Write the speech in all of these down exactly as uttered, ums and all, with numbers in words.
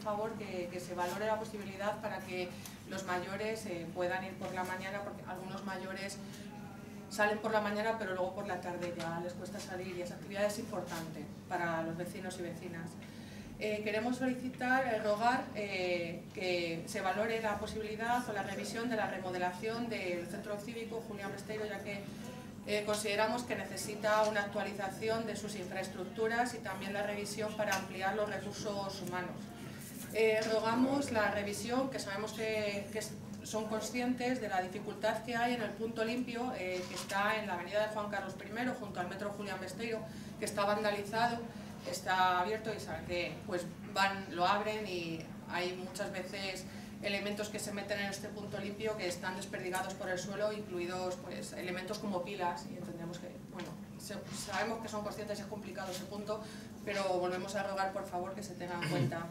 favor que, que se valore la posibilidad para que los mayores eh, puedan ir por la mañana, porque algunos mayores salen por la mañana pero luego por la tarde ya les cuesta salir y esa actividad es importante para los vecinos y vecinas. Eh, queremos solicitar, eh, rogar eh, que se valore la posibilidad o la revisión de la remodelación del centro cívico Julián Besteiro, ya que eh, consideramos que necesita una actualización de sus infraestructuras y también la revisión para ampliar los recursos humanos. Eh, rogamos la revisión, que sabemos que, que son conscientes de la dificultad que hay en el punto limpio, eh, que está en la avenida de Juan Carlos primero, junto al metro Julián Besteiro, que está vandalizado, está abierto y saben que pues van, lo abren y hay muchas veces elementos que se meten en este punto limpio que están desperdigados por el suelo, incluidos pues elementos como pilas, y entendemos que, bueno, se, sabemos que son conscientes y es complicado ese punto, pero volvemos a rogar por favor que se tenga en cuenta.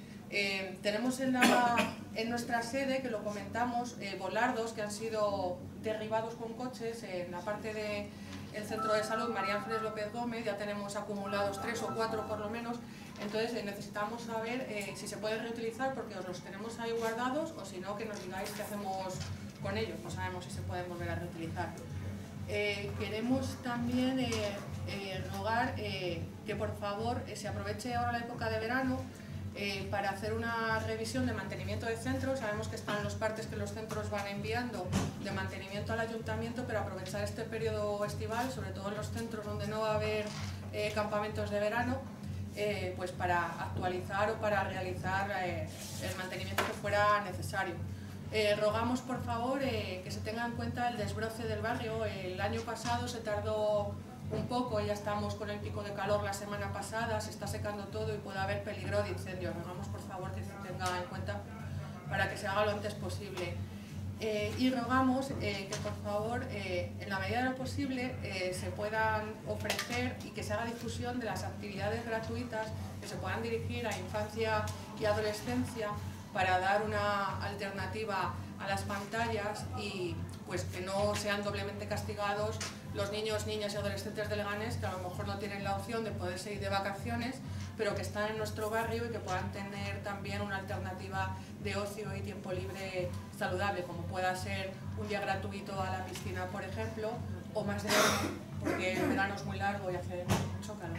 Eh, tenemos en, la, en nuestra sede, que lo comentamos, eh, volardos que han sido derribados con coches en la parte de el centro de salud María Ángeles López Gómez. Ya tenemos acumulados tres o cuatro por lo menos, entonces eh, necesitamos saber eh, si se pueden reutilizar, porque os los tenemos ahí guardados, o si no, que nos digáis qué hacemos con ellos, no sabemos si se pueden volver a reutilizar. Eh, queremos también eh, eh, rogar eh, que por favor eh, se aproveche ahora la época de verano Eh, para hacer una revisión de mantenimiento de centros. Sabemos que están los partes que los centros van enviando de mantenimiento al ayuntamiento, pero aprovechar este periodo estival, sobre todo en los centros donde no va a haber eh, campamentos de verano, eh, pues para actualizar o para realizar eh, el mantenimiento que fuera necesario. Eh, rogamos por favor eh, que se tenga en cuenta el desbroce del barrio. El año pasado se tardó un poco, ya estamos con el pico de calor la semana pasada, se está secando todo y puede haber peligro de incendio. Rogamos por favor que se tenga en cuenta para que se haga lo antes posible. Eh, y rogamos eh, que por favor, eh, en la medida de lo posible, eh, se puedan ofrecer y que se haga difusión de las actividades gratuitas que se puedan dirigir a infancia y adolescencia para dar una alternativa a las pantallas y pues que no sean doblemente castigados los niños, niñas y adolescentes de Leganés, que a lo mejor no tienen la opción de poderse ir de vacaciones, pero que están en nuestro barrio y que puedan tener también una alternativa de ocio y tiempo libre saludable, como pueda ser un día gratuito a la piscina, por ejemplo, o más de uno, porque el verano es muy largo y hace mucho calor.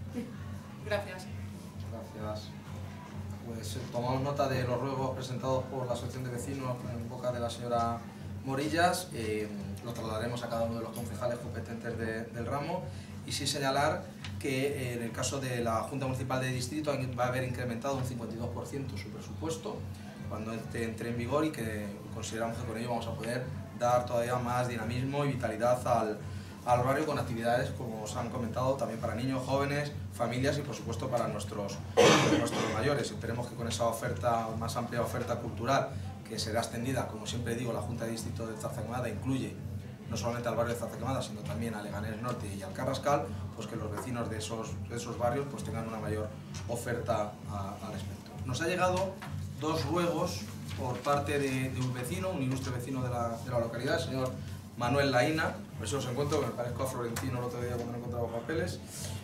Gracias. Gracias. Pues tomamos nota de los ruegos presentados por la Asociación de Vecinos en boca de la señora Morillas. Eh, lo trasladaremos a cada uno de los concejales competentes de, del ramo, y sí señalar que eh, en el caso de la Junta Municipal de Distrito va a haber incrementado un cincuenta y dos por ciento su presupuesto cuando este entre en vigor, y que consideramos que con ello vamos a poder dar todavía más dinamismo y vitalidad al, al barrio, con actividades, como os han comentado, también para niños, jóvenes, familias y por supuesto para nuestros, nuestros mayores. Esperemos que con esa oferta, más amplia oferta cultural, que será extendida, como siempre digo, la Junta de Distrito de Zarzaquemada incluye no solamente al barrio de Zarzaquemada, sino también a Leganés Norte y al Carrascal, pues que los vecinos de esos, de esos barrios pues tengan una mayor oferta a, al respecto. Nos ha llegado dos ruegos por parte de, de un vecino, un ilustre vecino de la, de la localidad, el señor Manuel Laína. A ver si os encuentro, que me parezco a Florentino el otro día cuando no encontraba papeles.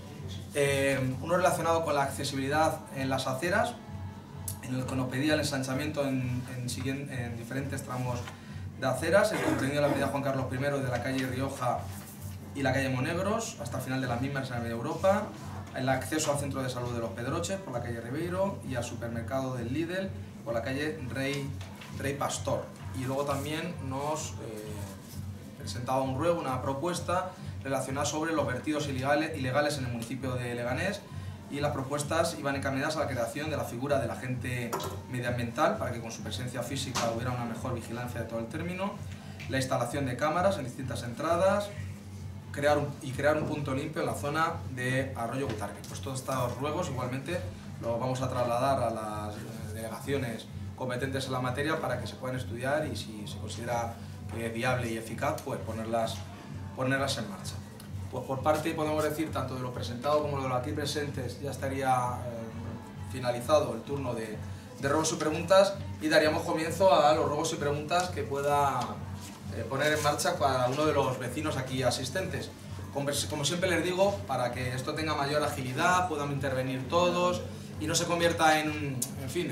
Eh, uno relacionado con la accesibilidad en las aceras, en el que nos pedía el ensanchamiento en, en, en diferentes tramos de aceras, el comprendido de la avenida Juan Carlos primero, de la calle Rioja y la calle Monegros, hasta el final de las mismas en la avenida Europa, el acceso al centro de salud de los Pedroches por la calle Ribeiro y al supermercado del Lidl por la calle Rey, Rey Pastor. Y luego también nos eh, presentaba un ruego, una propuesta relacionada sobre los vertidos ilegales, ilegales en el municipio de Leganés, y las propuestas iban encaminadas a la creación de la figura del agente medioambiental para que con su presencia física hubiera una mejor vigilancia de todo el término, la instalación de cámaras en distintas entradas, crear un, y crear un punto limpio en la zona de Arroyo Butarque. Pues todos estos ruegos igualmente los vamos a trasladar a las delegaciones competentes en la materia para que se puedan estudiar y, si se considera que es viable y eficaz, pues ponerlas, ponerlas en marcha. Pues por parte, podemos decir, tanto de lo presentado como de los aquí presentes, ya estaría eh, finalizado el turno de, de ruegos y preguntas, y daríamos comienzo a los ruegos y preguntas que pueda eh, poner en marcha cada uno de los vecinos aquí asistentes. Como, como siempre les digo, para que esto tenga mayor agilidad, puedan intervenir todos y no se convierta en, en fin,